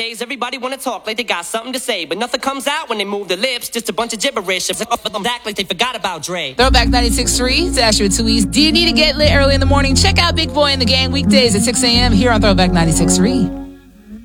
Nowadays, everybody wanna talk like they got something to say, but nothing comes out when they move their lips. Just a bunch of gibberish. Act like they forgot about Dre. Throwback 96.3. It's Asher with 2 E's. Do you need to get lit early in the morning? Check out Big Boy and the Gang weekdays at 6 a.m. here on Throwback 96.3.